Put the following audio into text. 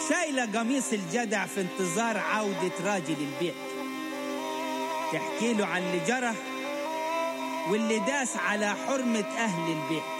شايلة قميص الجدع في انتظار عودة راجل البيت، تحكي له عن اللي جرى واللي داس على حرمة أهل البيت.